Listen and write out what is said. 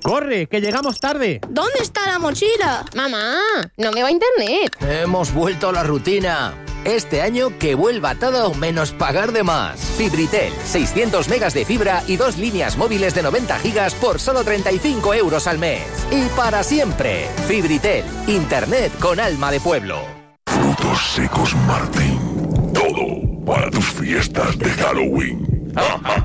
¡Corre, que llegamos tarde! ¿Dónde está la mochila? Mamá, no me va internet. Hemos vuelto a la rutina. Este año que vuelva todo menos pagar de más. Fibritel, 600 megas de fibra y 2 líneas móviles de 90 gigas por solo 35 euros al mes. Y para siempre, Fibritel, internet con alma de pueblo. Frutos secos Martín. Todo para tus fiestas de Halloween.